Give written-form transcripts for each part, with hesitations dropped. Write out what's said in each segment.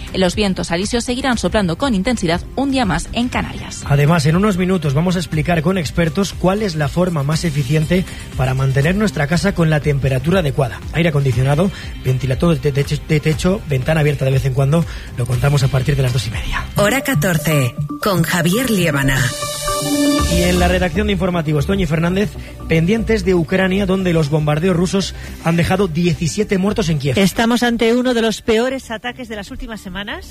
Los vientos alisios seguirán soplando con intensidad un día más en Canarias. Además, en unos minutos vamos a explicar con expertos cuál es la forma más eficiente para mantener nuestra casa con la temperatura adecuada. Aire acondicionado, ventilador de techo, ventana abierta de vez en cuando. Lo contamos a partir de las 2:30. Hora 14, con Javier Liébana. Y en la redacción de informativos, Toñi Fernández, pendientes de Ucrania, donde los bombardeos rusos han dejado 17 muertos en Kiev. Estamos ante uno de los peores ataques de las últimas semanas.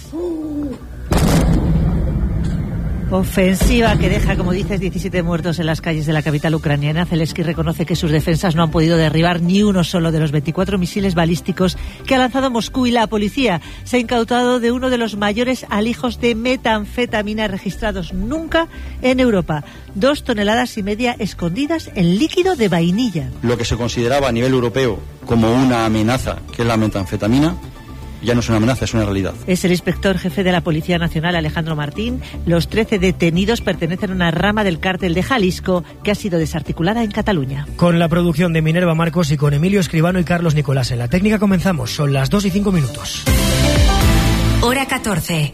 Ofensiva que deja, como dices, 17 muertos en las calles de la capital ucraniana. Zelensky reconoce que sus defensas no han podido derribar ni uno solo de los 24 misiles balísticos que ha lanzado Moscú, y la policía se ha incautado de uno de los mayores alijos de metanfetamina registrados nunca en Europa. 2,5 toneladas escondidas en líquido de vainilla. Lo que se consideraba a nivel europeo como una amenaza, que es la metanfetamina, ya no es una amenaza, es una realidad. Es el inspector jefe de la Policía Nacional, Alejandro Martín. Los 13 detenidos pertenecen a una rama del cártel de Jalisco que ha sido desarticulada en Cataluña. Con la producción de Minerva Marcos y con Emilio Escribano y Carlos Nicolás en la técnica comenzamos. Son las 2:05. Hora 14.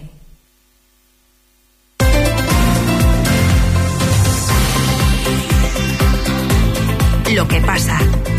Lo que pasa.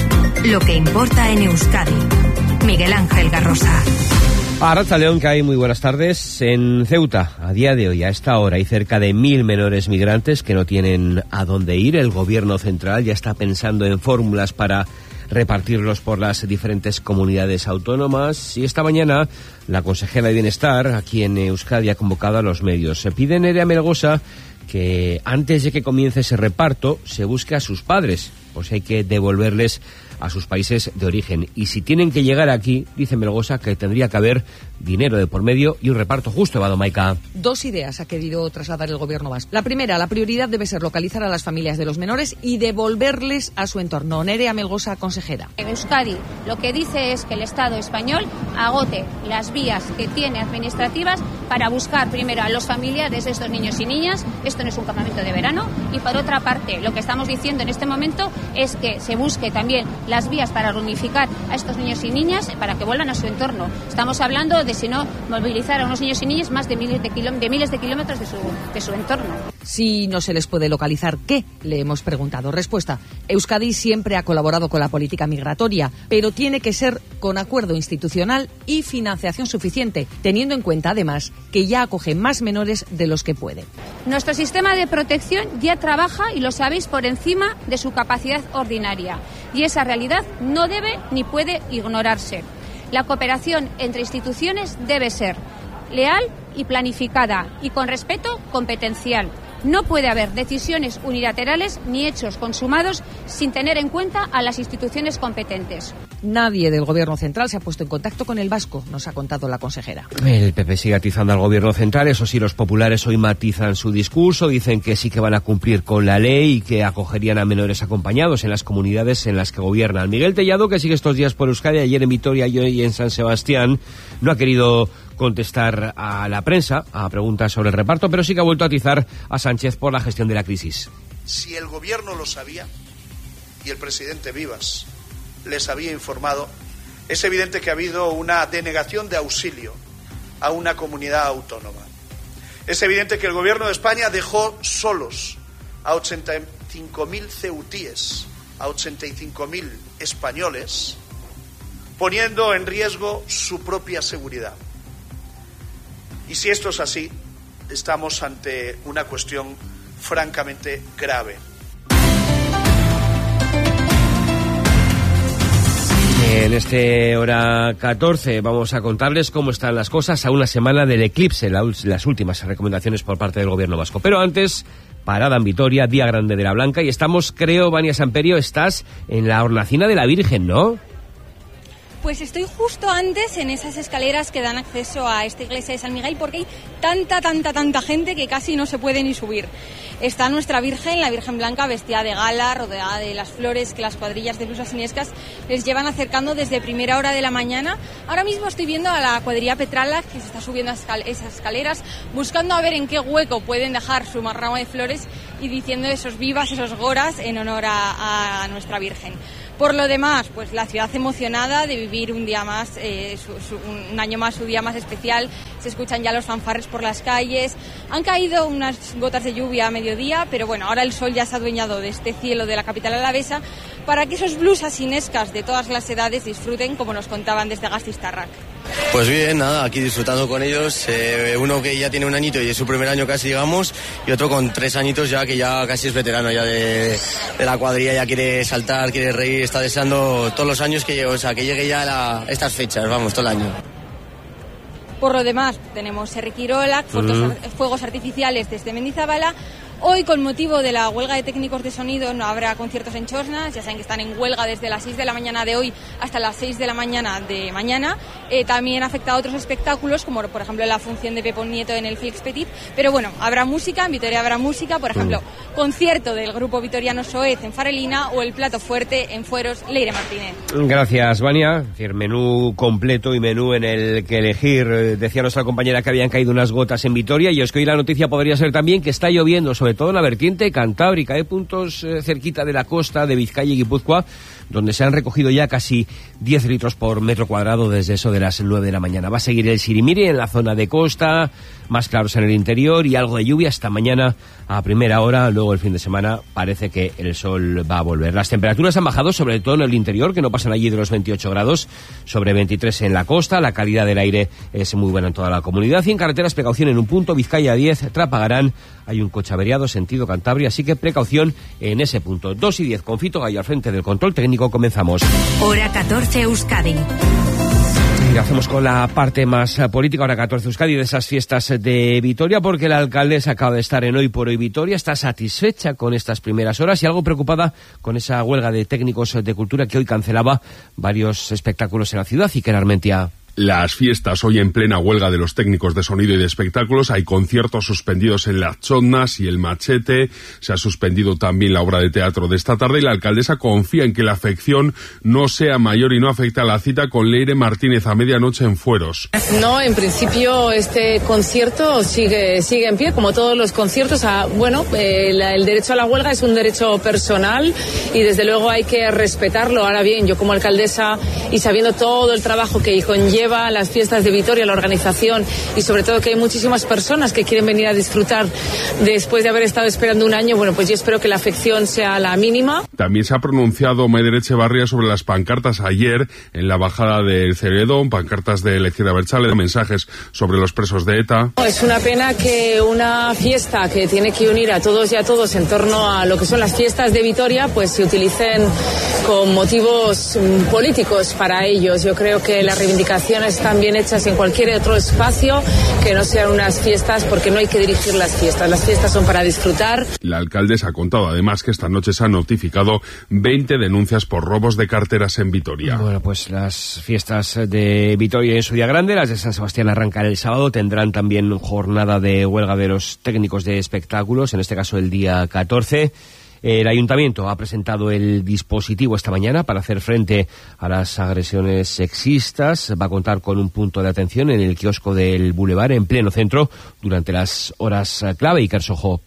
Lo que importa en Euskadi. Miguel Ángel Garrosa. Arratsaldeon, que hay muy buenas tardes. En Ceuta, a día de hoy, a esta hora, hay cerca de 1.000 menores migrantes que no tienen a dónde ir. El gobierno central ya está pensando en fórmulas para repartirlos por las diferentes comunidades autónomas. Y esta mañana, la consejera de Bienestar, aquí en Euskadi, ha convocado a los medios. Se pide Nerea Melgosa que antes de que comience ese reparto se busque a sus padres, pues hay que devolverles a sus países de origen. Y si tienen que llegar aquí, dice Melgosa, que tendría que haber dinero de por medio y un reparto justo, Evado Maica. Dos ideas ha querido trasladar el gobierno vasco. La primera, la prioridad debe ser localizar a las familias de los menores y devolverles a su entorno. Nerea Melgosa, consejera. En Euskadi lo que dice es que el Estado español agote las vías que tiene administrativas para buscar primero a los familiares de estos niños y niñas. Esto no es un campamento de verano. Y por otra parte, lo que estamos diciendo en este momento es que se busque también las vías para reunificar a estos niños y niñas para que vuelvan a su entorno. Estamos hablando de, si no, movilizar a unos niños y niñas más de miles de kilómetros de su entorno. Si no se les puede localizar, ¿qué? Le hemos preguntado. Respuesta: Euskadi siempre ha colaborado con la política migratoria, pero tiene que ser con acuerdo institucional y financiación suficiente, teniendo en cuenta, además, que ya acoge más menores de los que puede. Nuestro sistema de protección ya trabaja, y lo sabéis, por encima de su capacidad ordinaria. Y esa realidad no debe ni puede ignorarse. La cooperación entre instituciones debe ser leal y planificada, y con respeto competencial. No puede haber decisiones unilaterales ni hechos consumados sin tener en cuenta a las instituciones competentes. Nadie del gobierno central se ha puesto en contacto con el vasco, nos ha contado la consejera. El PP sigue atizando al gobierno central. Eso sí, los populares hoy matizan su discurso. Dicen que sí que van a cumplir con la ley y que acogerían a menores acompañados en las comunidades en las que gobiernan. Miguel Tellado, que sigue estos días por Euskadi, ayer en Vitoria y hoy en San Sebastián, no ha querido contestar a la prensa a preguntas sobre el reparto, pero sí que ha vuelto a atizar a Sánchez por la gestión de la crisis. Si el gobierno lo sabía y el presidente Vivas les había informado, es evidente que ha habido una denegación de auxilio a una comunidad autónoma. Es evidente que el gobierno de España dejó solos a 85.000 ceutíes, a 85.000 españoles, poniendo en riesgo su propia seguridad. Y si esto es así, estamos ante una cuestión francamente grave. En este hora 14 vamos a contarles cómo están las cosas a una semana del eclipse, las últimas recomendaciones por parte del gobierno vasco. Pero antes, parada en Vitoria, Día Grande de la Blanca, y estamos, creo, Vania Samperio, estás en la hornacina de la Virgen, ¿no? Pues estoy justo antes en esas escaleras que dan acceso a esta iglesia de San Miguel, porque hay tanta gente que casi no se puede ni subir. Está nuestra Virgen, la Virgen Blanca, vestida de gala, rodeada de las flores que las cuadrillas de blusas siniescas les llevan acercando desde primera hora de la mañana. Ahora mismo estoy viendo a la cuadrilla Petrala, que se está subiendo a esas escaleras, buscando a ver en qué hueco pueden dejar su ramo de flores y diciendo esos vivas, esos goras en honor a nuestra Virgen. Por lo demás, pues la ciudad emocionada de vivir un día más, un año más, su día más especial. Se escuchan ya los fanfarres por las calles. Han caído unas gotas de lluvia a mediodía, pero bueno, ahora el sol ya se ha adueñado de este cielo de la capital alavesa para que esos blues asinescas de todas las edades disfruten, como nos contaban desde Gasteiz-Tarrak. Pues bien, nada, aquí disfrutando con ellos. Uno que ya tiene un añito y es su primer año casi, digamos, y otro con 3 añitos ya, que ya casi es veterano ya de la cuadrilla, ya quiere saltar, quiere reír, está deseando todos los años que llegue ya estas fechas, vamos, todo el año. Por lo demás, tenemos Herri Kirolak, fuegos artificiales desde Mendizabala. Hoy, con motivo de la huelga de técnicos de sonido, no habrá conciertos en Txosnas. Ya saben que están en huelga desde las 6 de la mañana de hoy hasta las 6 de la mañana de mañana. También afecta a otros espectáculos, como por ejemplo la función de Pepón Nieto en el Flix Petit. Pero bueno, habrá música, en Vitoria habrá música. Por ejemplo, concierto del grupo vitoriano Soez en Farelina o el plato fuerte en Fueros Leire Martínez. Gracias, Vania. Es decir, menú completo y menú en el que elegir. Decía nuestra compañera que habían caído unas gotas en Vitoria, y es que hoy la noticia podría ser también que está lloviendo, sobre todo en la vertiente cantábrica. Hay puntos cerquita de la costa de Vizcaya y Guipúzcoa donde se han recogido ya casi 10 litros por metro cuadrado desde eso de las 9 de la mañana. Va a seguir el sirimiri en la zona de costa, más claros en el interior y algo de lluvia hasta mañana a primera hora. Luego el fin de semana parece que el sol va a volver. Las temperaturas han bajado, sobre todo en el interior, que no pasan allí de los 28 grados, sobre 23 en la costa. La calidad del aire es muy buena en toda la comunidad. Y en carreteras, precaución en un punto, Vizcaya 10, Trapagarán, hay un coche averiado sentido Cantabria, así que precaución en ese punto. 2 y 10, con Fito Gallo al frente del control técnico, comenzamos. Hora 14 Euskadi. Y hacemos con la parte más política, hora 14 Euskadi, de esas fiestas de Vitoria, porque la alcaldesa acaba de estar en Hoy por Hoy Vitoria, está satisfecha con estas primeras horas y algo preocupada con esa huelga de técnicos de cultura que hoy cancelaba varios espectáculos en la ciudad. Y Kenar Mentia. Las fiestas hoy en plena huelga de los técnicos de sonido y de espectáculos. Hay conciertos suspendidos en las Txosnas y el Machete. Se ha suspendido también la obra de teatro de esta tarde y la alcaldesa confía en que la afección no sea mayor y no afecte a la cita con Leire Martínez a medianoche en Fueros. No, en principio este concierto sigue en pie, como todos los conciertos. El derecho a la huelga es un derecho personal y desde luego hay que respetarlo. Ahora bien, yo como alcaldesa y sabiendo todo el trabajo que conlleva las fiestas de Vitoria, la organización y sobre todo que hay muchísimas personas que quieren venir a disfrutar después de haber estado esperando un año, pues yo espero que la afección sea la mínima. También se ha pronunciado Maider Etxebarria sobre las pancartas ayer en la bajada del Ceredón, pancartas de la izquierda abertzale, mensajes sobre los presos de ETA. Es una pena que una fiesta que tiene que unir a todos y a todos en torno a lo que son las fiestas de Vitoria, pues se utilicen con motivos políticos para ellos. Yo creo que la reivindicación están bien hechas en cualquier otro espacio que no sean unas fiestas, porque no hay que dirigir las fiestas son para disfrutar. La alcaldesa ha contado además que esta noche se han notificado 20 denuncias por robos de carteras en Vitoria. Bueno, pues las fiestas de Vitoria en su día grande, las de San Sebastián arrancan el sábado, tendrán también jornada de huelga de los técnicos de espectáculos, en este caso el día 14. El Ayuntamiento ha presentado el dispositivo esta mañana para hacer frente a las agresiones sexistas. Va a contar con un punto de atención en el kiosco del Boulevard, en pleno centro, durante las horas clave. Iker Sojo.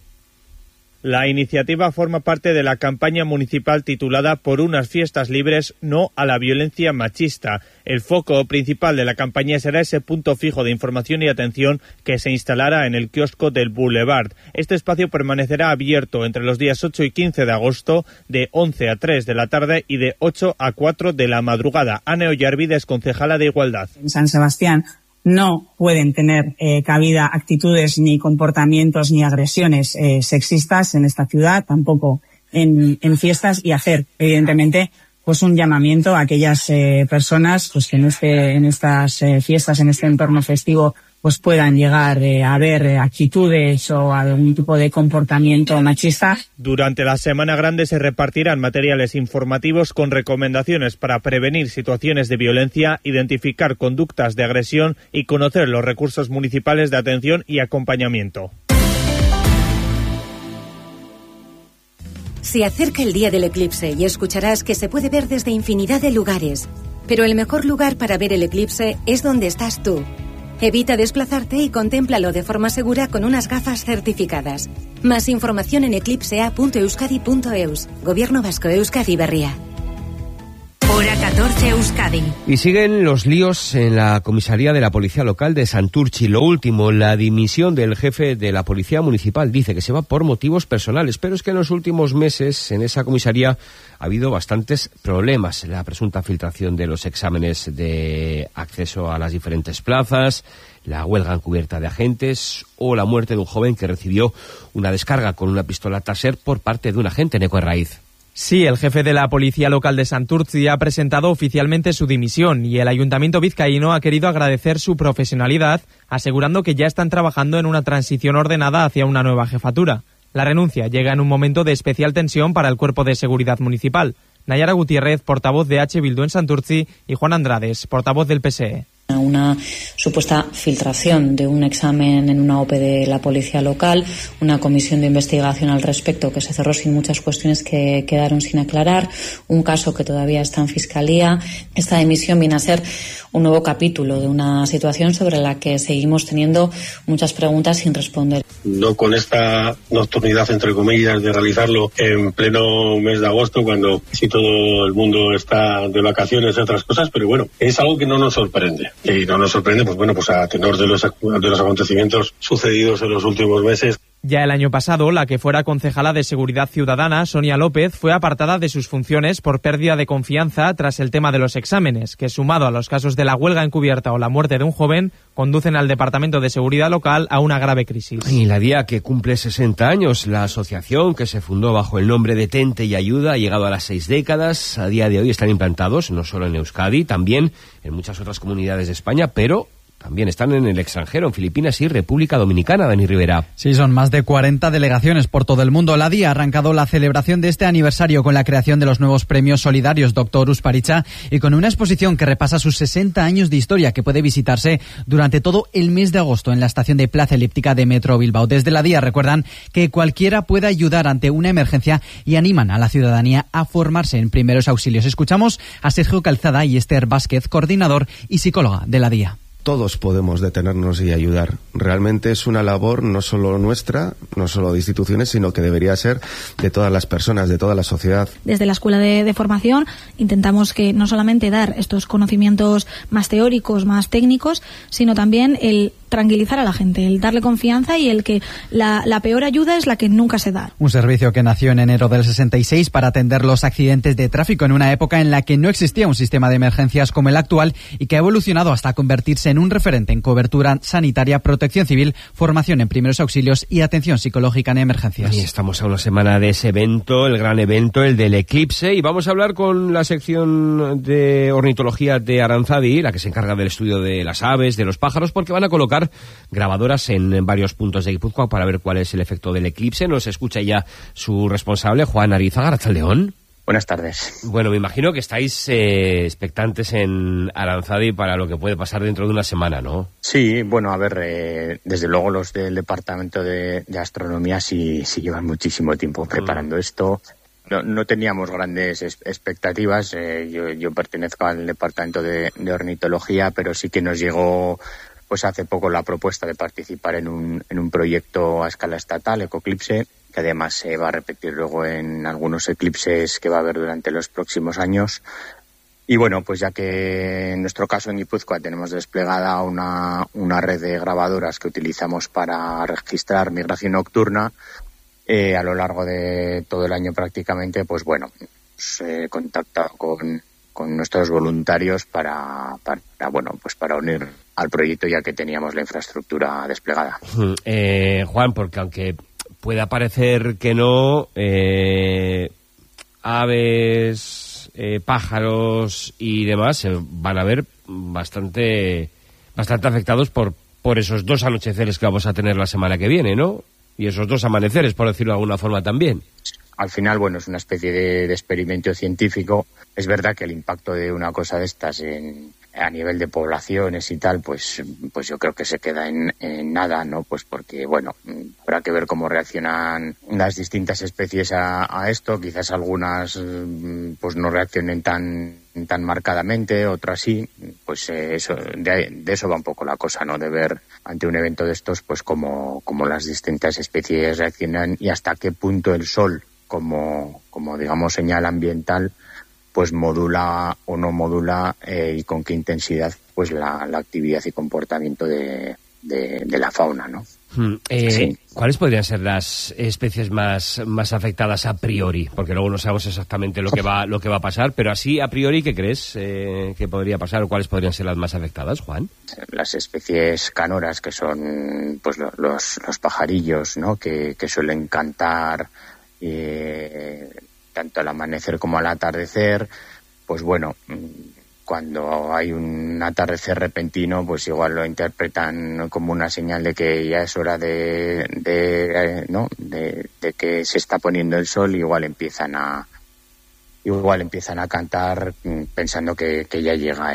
La iniciativa forma parte de la campaña municipal titulada Por unas fiestas libres, no a la violencia machista. El foco principal de la campaña será ese punto fijo de información y atención que se instalará en el kiosco del Boulevard. Este espacio permanecerá abierto entre los días 8 y 15 de agosto, de 11 a 3 de la tarde y de 8 a 4 de la madrugada. Ane Ollarvide es concejala de Igualdad. En San Sebastián no pueden tener cabida actitudes ni comportamientos ni agresiones sexistas en esta ciudad, tampoco en fiestas, y hacer evidentemente pues un llamamiento a aquellas personas pues que en estas fiestas, en este entorno festivo, pues puedan llegar a ver actitudes o algún tipo de comportamiento machista. Durante la Semana Grande se repartirán materiales informativos con recomendaciones para prevenir situaciones de violencia, identificar conductas de agresión y conocer los recursos municipales de atención y acompañamiento. Se acerca el día del eclipse y escucharás que se puede ver desde infinidad de lugares. Pero el mejor lugar para ver el eclipse es donde estás tú. Evita desplazarte y contémplalo de forma segura con unas gafas certificadas. Más información en eclipsea.euskadi.eus. Gobierno Vasco, Euskadi Berria. 14 Euskadi. Y siguen los líos en la comisaría de la policía local de Santurtzi. Lo último, la dimisión del jefe de la policía municipal. Dice que se va por motivos personales, pero es que en los últimos meses en esa comisaría ha habido bastantes problemas. La presunta filtración de los exámenes de acceso a las diferentes plazas, la huelga encubierta de agentes o la muerte de un joven que recibió una descarga con una pistola Taser por parte de un agente en Ecoerraíz. Sí, el jefe de la policía local de Santurtzi ha presentado oficialmente su dimisión y el ayuntamiento vizcaíno ha querido agradecer su profesionalidad, asegurando que ya están trabajando en una transición ordenada hacia una nueva jefatura. La renuncia llega en un momento de especial tensión para el Cuerpo de Seguridad Municipal. Nayara Gutiérrez, portavoz de H. Bildu en Santurtzi, y Juan Andrades, portavoz del PSE. Una supuesta filtración de un examen en una OPE de la policía local, una comisión de investigación al respecto que se cerró sin muchas cuestiones que quedaron sin aclarar, un caso que todavía está en fiscalía. Esta dimisión viene a ser un nuevo capítulo de una situación sobre la que seguimos teniendo muchas preguntas sin responder. No con esta nocturnidad, entre comillas, de realizarlo en pleno mes de agosto, cuando sí todo el mundo está de vacaciones y otras cosas, pero bueno, es algo que no nos sorprende. Y no nos sorprende, pues a tenor de los acontecimientos sucedidos en los últimos meses. Ya el año pasado, la que fuera concejala de Seguridad Ciudadana, Sonia López, fue apartada de sus funciones por pérdida de confianza tras el tema de los exámenes, que sumado a los casos de la huelga encubierta o la muerte de un joven, conducen al Departamento de Seguridad Local a una grave crisis. Y la DIA, que cumple 60 años, la asociación que se fundó bajo el nombre de Tente y Ayuda, ha llegado a las 6 décadas. A día de hoy están implantados no solo en Euskadi, también en muchas otras comunidades de España, pero también están en el extranjero, en Filipinas y República Dominicana. Dani Rivera. Sí, son más de 40 delegaciones por todo el mundo. La DIA ha arrancado la celebración de este aniversario con la creación de los nuevos premios solidarios Dr. Usparicha y con una exposición que repasa sus 60 años de historia, que puede visitarse durante todo el mes de agosto en la estación de Plaza Elíptica de Metro Bilbao. Desde la DIA recuerdan que cualquiera puede ayudar ante una emergencia y animan a la ciudadanía a formarse en primeros auxilios. Escuchamos a Sergio Calzada y Esther Vázquez, coordinador y psicóloga de la DIA. Todos podemos detenernos y ayudar. Realmente es una labor no solo nuestra, no solo de instituciones, sino que debería ser de todas las personas, de toda la sociedad. Desde la Escuela de Formación intentamos que no solamente dar estos conocimientos más teóricos, más técnicos, sino también el tranquilizar a la gente, el darle confianza y el que la peor ayuda es la que nunca se da. Un servicio que nació en enero del 66 para atender los accidentes de tráfico en una época en la que no existía un sistema de emergencias como el actual y que ha evolucionado hasta convertirse en un referente en cobertura sanitaria, protección civil, formación en primeros auxilios y atención psicológica en emergencias. Y estamos a una semana de ese evento, el gran evento, el del eclipse, y vamos a hablar con la sección de ornitología de Aranzadi, la que se encarga del estudio de las aves, de los pájaros, porque van a colocar grabadoras en varios puntos de Guipúzcoa para ver cuál es el efecto del eclipse. Nos escucha ya su responsable, Juan Arizaga, Arratsaldeón. Buenas tardes. Bueno, me imagino que estáis expectantes en Aranzadi para lo que puede pasar dentro de una semana, ¿no? Sí, bueno, a ver, desde luego los del Departamento de Astronomía sí llevan muchísimo tiempo preparando esto. No teníamos grandes expectativas. Yo pertenezco al Departamento de Ornitología, pero sí que nos llegó pues hace poco la propuesta de participar en un proyecto a escala estatal, Ecoclipse, que además se va a repetir luego en algunos eclipses que va a haber durante los próximos años. Y bueno, pues ya que en nuestro caso en Guipúzcoa tenemos desplegada una red de grabadoras que utilizamos para registrar migración nocturna a lo largo de todo el año prácticamente, pues bueno, he contactado con nuestros voluntarios para unir al proyecto, ya que teníamos la infraestructura desplegada. Juan, porque aunque pueda parecer que no, aves, pájaros y demás se van a ver bastante afectados por esos dos anocheceres que vamos a tener la semana que viene, ¿no? Y esos dos amaneceres, por decirlo de alguna forma también. Al final, bueno, es una especie de experimento científico. Es verdad que el impacto de una cosa de estas a nivel de poblaciones y tal, pues yo creo que se queda en nada, ¿no? Pues porque, bueno, habrá que ver cómo reaccionan las distintas especies a esto. Quizás algunas pues no reaccionen tan marcadamente, otras sí. Pues eso, de eso va un poco la cosa, ¿no? De ver ante un evento de estos, pues cómo las distintas especies reaccionan y hasta qué punto el sol, como digamos señal ambiental, pues modula o no modula y con qué intensidad pues la actividad y comportamiento de la fauna, ¿no? Sí. ¿Cuáles podrían ser las especies más afectadas a priori? Porque luego no sabemos exactamente lo que va a pasar, pero así a priori, ¿qué crees que podría pasar o cuáles podrían ser las más afectadas, Juan? Las especies canoras, que son pues los pajarillos, ¿no? Que suelen cantar tanto al amanecer como al atardecer, pues bueno, cuando hay un atardecer repentino, pues igual lo interpretan como una señal de que ya es hora de que se está poniendo el sol, y igual empiezan a cantar pensando que ya llega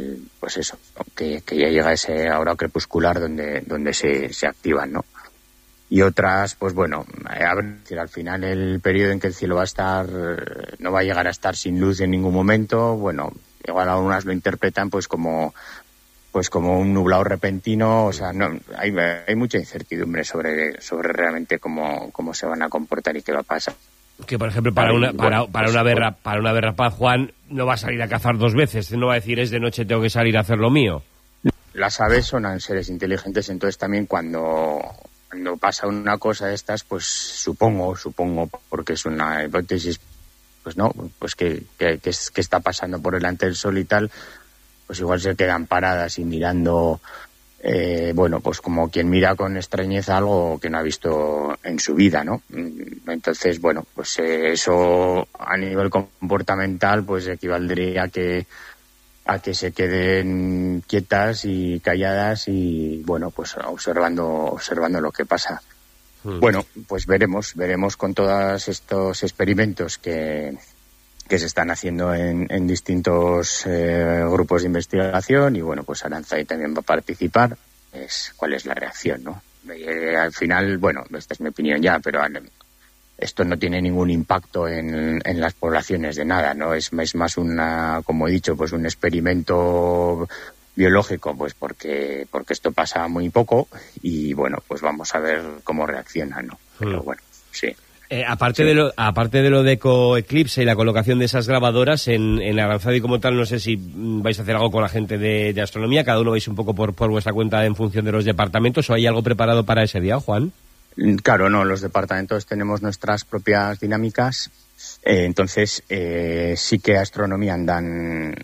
que ya llega ese hora crepuscular donde se activan, ¿no? Y otras, pues bueno, al final el periodo en que el cielo no va a llegar a estar sin luz en ningún momento, bueno, igual algunas lo interpretan pues como un nublado repentino, o sea, no hay mucha incertidumbre sobre realmente cómo se van a comportar y qué va a pasar. Que por ejemplo para una berrapaz, Juan, no va a salir a cazar 2 veces, no va a decir es de noche, tengo que salir a hacer lo mío. Las aves son seres inteligentes, entonces también cuando pasa una cosa de estas, pues supongo, porque es una hipótesis, pues no, pues que está pasando por delante del sol y tal, pues igual se quedan paradas y mirando, bueno, pues como quien mira con extrañeza algo que no ha visto en su vida, ¿no? Entonces, bueno, pues eso a nivel comportamental pues equivaldría a que se queden quietas y calladas y, bueno, pues observando lo que pasa. Bueno, pues veremos con todos estos experimentos que se están haciendo en distintos grupos de investigación, y bueno, pues Aranzadi también va a participar. ¿Cuál es la reacción, no? Al final, bueno, esta es mi opinión ya, pero esto no tiene ningún impacto en las poblaciones de nada, ¿no? Es más como he dicho, pues un experimento biológico, pues porque esto pasa muy poco, y bueno, pues vamos a ver cómo reaccionan, ¿no? Pero bueno, sí. Aparte de lo de Ecoeclipse y la colocación de esas grabadoras en Aranzadi como tal, no sé si vais a hacer algo con la gente de astronomía, cada uno vais un poco por vuestra cuenta en función de los departamentos, ¿o hay algo preparado para ese día, Juan? Claro, no, los departamentos tenemos nuestras propias dinámicas. Entonces sí que astronomía andan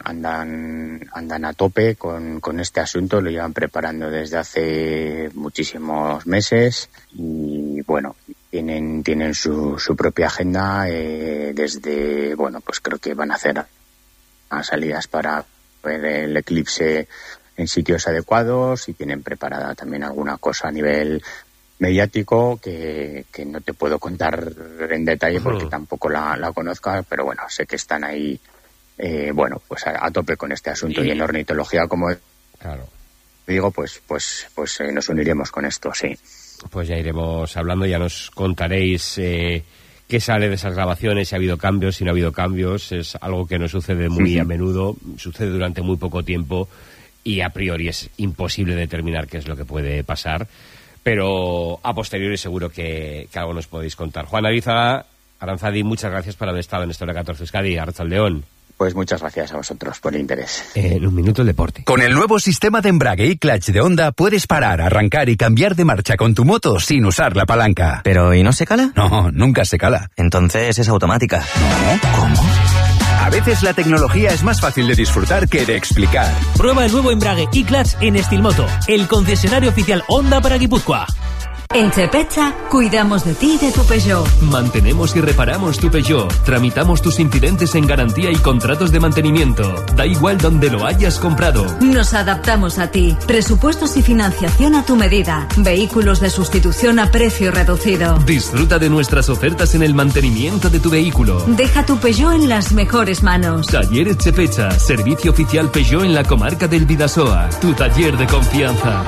a tope con este asunto, lo llevan preparando desde hace muchísimos meses, y bueno, tienen su propia agenda desde, bueno, pues creo que van a hacer salidas para ver el eclipse en sitios adecuados, y tienen preparada también alguna cosa a nivel mediático que no te puedo contar en detalle porque tampoco la conozco, pero bueno, sé que están ahí, bueno, pues a tope con este asunto, y en ornitología, como digo, pues nos uniremos con esto, sí. Pues ya iremos hablando, ya nos contaréis qué sale de esas grabaciones, si ha habido cambios, si no ha habido cambios. Es algo que no sucede muy a menudo, sucede durante muy poco tiempo, y a priori es imposible determinar qué es lo que puede pasar. Pero a posteriori seguro que algo nos podéis contar. Juan Aranzadi, muchas gracias por haber estado en Hora 14 Euskadi. Arratsaldeon. Pues muchas gracias a vosotros por el interés. En un minuto el deporte. Con el nuevo sistema de embrague y clutch de Honda puedes parar, arrancar y cambiar de marcha con tu moto sin usar la palanca. ¿Pero y no se cala? No, nunca se cala. Entonces es automática. ¿No? ¿Cómo? A veces la tecnología es más fácil de disfrutar que de explicar. Prueba el nuevo embrague y clutch en Estilmoto, el concesionario oficial Honda para Guipúzcoa. En Chepecha cuidamos de ti y de tu Peugeot. Mantenemos y reparamos tu Peugeot. Tramitamos tus incidentes en garantía y contratos de mantenimiento. Da igual donde lo hayas comprado. Nos adaptamos a ti. Presupuestos y financiación a tu medida. Vehículos de sustitución a precio reducido. Disfruta de nuestras ofertas en el mantenimiento de tu vehículo. Deja tu Peugeot en las mejores manos. Talleres Chepecha, servicio oficial Peugeot en la comarca del Bidasoa. Tu taller de confianza.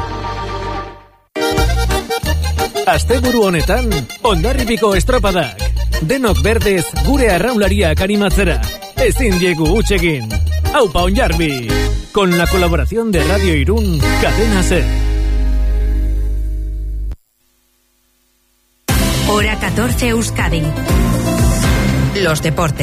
Asteburu honetan, Hondarribiko estropadak. Denok berdez gure arraunlariak animatzera. Ezin diegu huts egin. Aupa Hondarbi. Con la colaboración de Radio Irún, Cadena Ser. Hora 14 Euskadi. Los deportes.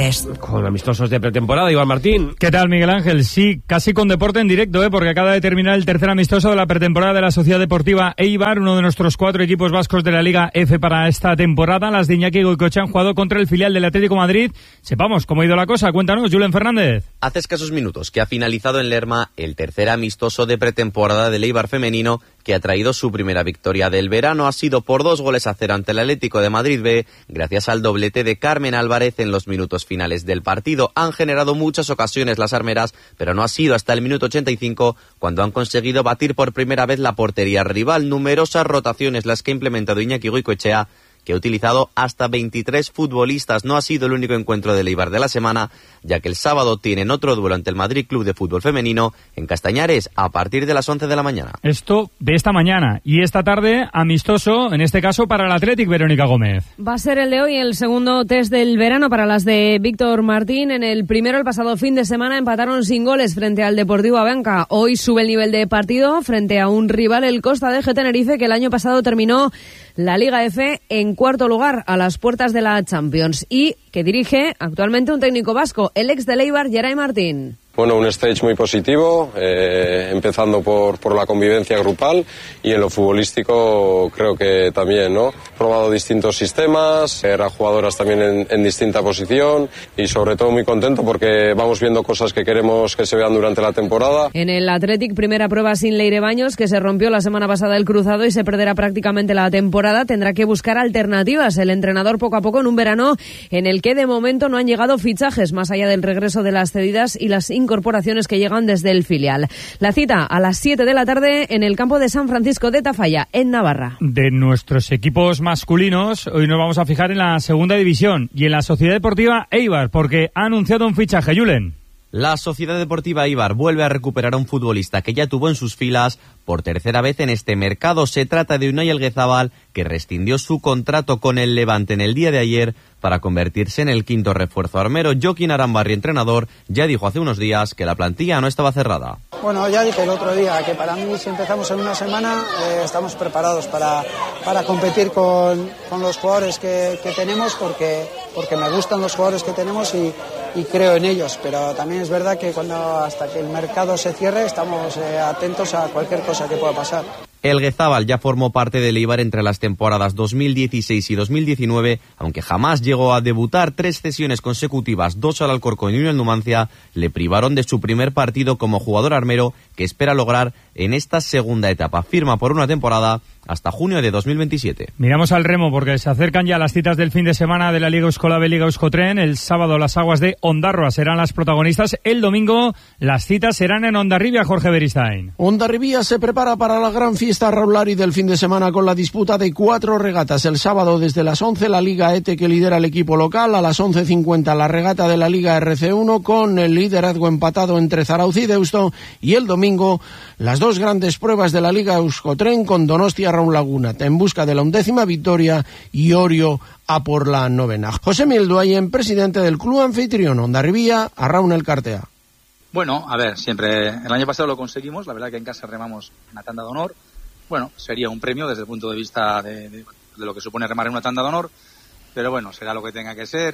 con amistosos de pretemporada. Iván Martín. ¿Qué tal, Miguel Ángel? Sí, casi con deporte en directo, porque acaba de terminar el tercer amistoso de la pretemporada de la Sociedad Deportiva Eibar, uno de nuestros 4 equipos vascos de la Liga F para esta temporada. Las de Iñaki Goicoechea han jugado contra el filial del Atlético de Madrid. Sepamos cómo ha ido la cosa. Cuéntanos, Julen Fernández. Hace escasos minutos que ha finalizado en Lerma el tercer amistoso de pretemporada del Eibar femenino, que ha traído su primera victoria del verano. Ha sido por 2-0 ante el Atlético de Madrid B, gracias al doblete de Carmen Álvarez en los minutos finales del partido. Han generado muchas ocasiones las armeras, pero no ha sido hasta el minuto 85 cuando han conseguido batir por primera vez la portería rival. Numerosas rotaciones las que ha implementado Iñaki Goicoechea, que ha utilizado hasta 23 futbolistas. No ha sido el único encuentro del Eibar de la semana, ya que el sábado tienen otro duelo ante el Madrid Club de Fútbol Femenino en Castañares a partir de las 11 de la mañana. Esto de esta mañana. Y esta tarde, amistoso, en este caso para el Athletic, Verónica Gómez. Va a ser el de hoy el segundo test del verano para las de Víctor Martín. En el primero, el pasado fin de semana, empataron sin goles frente al Deportivo Abanca. Hoy sube el nivel de partido frente a un rival, el Costa de Tenerife, que el año pasado terminó la Liga F en cuarto lugar, a las puertas de la Champions, y que dirige actualmente un técnico vasco, el ex del Eibar, Geray Martín. Bueno, un stage muy positivo, empezando por la convivencia grupal, y en lo futbolístico creo que también, ¿no? He probado distintos sistemas, eran jugadoras también en distinta posición, y sobre todo muy contento porque vamos viendo cosas que queremos que se vean durante la temporada. En el Athletic, primera prueba sin Leire Baños, que se rompió la semana pasada el cruzado y se perderá prácticamente la temporada. Tendrá que buscar alternativas el entrenador poco a poco en un verano en el que de momento no han llegado fichajes, más allá del regreso de las cedidas y las incorporaciones que llegan desde el filial. La cita a las 7 de la tarde en el campo de San Francisco de Tafalla, en Navarra. De nuestros equipos masculinos, hoy nos vamos a fijar en la segunda división y en la Sociedad Deportiva Eibar, porque ha anunciado un fichaje, Julen. La Sociedad Deportiva Eibar vuelve a recuperar a un futbolista que ya tuvo en sus filas por tercera vez en este mercado. Se trata de Unai Elguezabal, que rescindió su contrato con el Levante en el día de ayer para convertirse en el quinto refuerzo armero. Joaquín Arambarri, entrenador, ya dijo hace unos días que la plantilla no estaba cerrada. Bueno, ya dije el otro día que para mí, si empezamos en una semana, estamos preparados para competir con los jugadores que tenemos, porque me gustan los jugadores que tenemos y creo en ellos, pero también es verdad que hasta que el mercado se cierre estamos atentos a cualquier cosa que pueda pasar. Elguezabal ya formó parte del Eibar entre las temporadas 2016 y 2019, aunque jamás llegó a debutar. 3 cesiones consecutivas, 2 al Alcorcón y 1 al Numancia, le privaron de su primer partido como jugador armero, que espera lograr en esta segunda etapa. Firma por una temporada hasta junio de 2027. Miramos al remo porque se acercan ya las citas del fin de semana de la Liga Euskola B, Liga Euskotren. El sábado las aguas de Ondarroa serán las protagonistas. El domingo las citas serán en Hondarribia, Jorge Beristain. Hondarribia se prepara para la gran fiesta Raulari del fin de semana con la disputa de 4 regatas. El sábado desde las 11 la Liga ETE, que lidera el equipo local. A las 11:50 la regata de la Liga RC1 con el liderazgo empatado entre Zarauz y Deusto. Y el domingo las 2 grandes pruebas de la Liga Euskotren con Donostia Raúl Laguna en busca de la 11ª victoria y Orio a por la 9ª. José Milduayen, presidente del club anfitrión Hondarribia, a Raúl Elkartea. Bueno, a ver, siempre el año pasado lo conseguimos, la verdad que en casa remamos una tanda de honor. Bueno, sería un premio desde el punto de vista de lo que supone remar en una tanda de honor, pero bueno, será lo que tenga que ser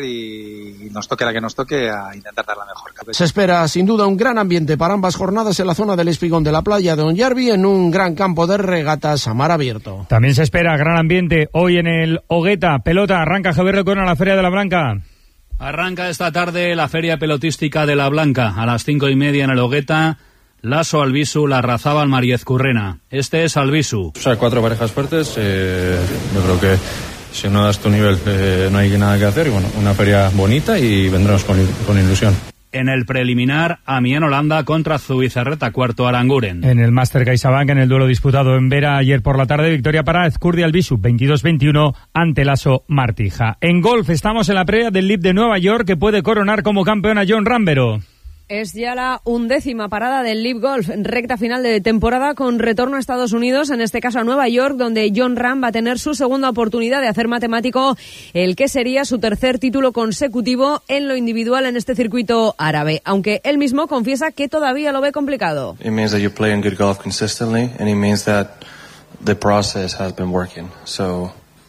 y nos toque la que nos toque, a intentar dar la mejor. Se espera sin duda un gran ambiente para ambas jornadas en la zona del Espigón de la playa de Onyarbi, en un gran campo de regatas a mar abierto. También se espera gran ambiente hoy en el Hogueta. Pelota, arranca Javier con la Feria de la Blanca. Arranca esta tarde la Feria Pelotística de la Blanca a las 5:30 en el Hogueta. Lasso, Albisu, Larrazábal, Mariez Currena. Este es Albisu. O sea, 4 parejas fuertes. Yo creo que si no das tu nivel no hay nada que hacer. Y bueno, una feria bonita y vendremos con ilusión. En el preliminar, Amiens Holanda contra Zubizarreta, cuarto Aranguren. En el Master CaixaBank, en el duelo disputado en Vera ayer por la tarde, victoria para Ezcurdi Albisu, 22-21 ante Lasso Martija. En golf estamos en la previa del LIV de Nueva York, que puede coronar como campeón a John Rambero. Es ya la 11ª parada del LIV Golf, recta final de temporada con retorno a Estados Unidos, en este caso a Nueva York, donde John Ram va a tener su segunda oportunidad de hacer matemático el que sería su tercer título consecutivo en lo individual en este circuito árabe, aunque él mismo confiesa que todavía lo ve complicado. It means that you're playing good golf consistently and it means that the process has been working. So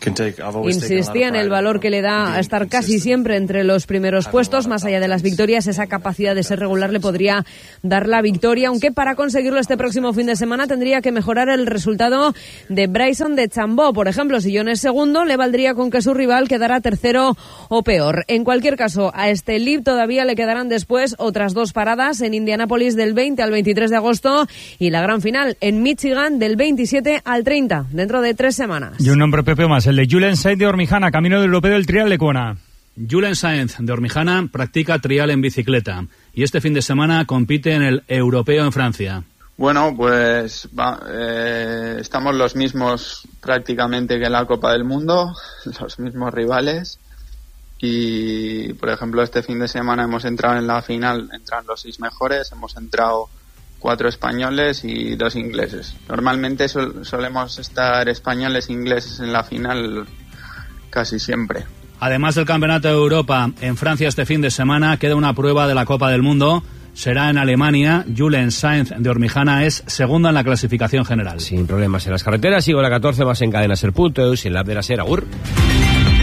Insistía en el valor que le da a estar casi siempre entre los primeros puestos. Más allá de las victorias, esa capacidad de ser regular le podría dar la victoria, aunque para conseguirlo este próximo fin de semana tendría que mejorar el resultado de Bryson de Chambó. Por ejemplo, si John es segundo, le valdría con que su rival quedara tercero o peor. En cualquier caso, a este Liv todavía le quedarán después otras 2 paradas en Indianápolis del 20 al 23 de agosto y la gran final en Michigan del 27 al 30, dentro de 3 semanas. Y un nombre Pepe más, el de Julen Sainz de Ormijana, camino del europeo del trial de Cuona. Julen Sainz de Ormijana practica trial en bicicleta y este fin de semana compite en el europeo en Francia. Bueno, pues estamos los mismos prácticamente que en la Copa del Mundo, los mismos rivales. Y, por ejemplo, este fin de semana hemos entrado en la final, entran los 6 mejores, hemos entrado 4 españoles y 2 ingleses. Normalmente solemos estar españoles e ingleses en la final casi siempre. Además del Campeonato de Europa en Francia este fin de semana, queda una prueba de la Copa del Mundo. Será en Alemania. Julen Sainz de Ormijana es segundo en la clasificación general. Sin problemas en las carreteras. Sigo la 14, más en Cadena Ser.eus y en la app de la Ser. Agur.